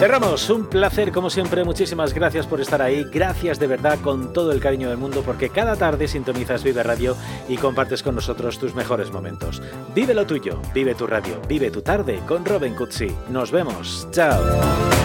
Cerramos, un placer como siempre, muchísimas gracias por estar ahí, gracias de verdad con todo el cariño del mundo porque cada tarde sintonizas Vive Radio y compartes con nosotros tus mejores momentos. Vive lo tuyo, vive tu radio, vive tu tarde con Robin Cutsi. Nos vemos, chao.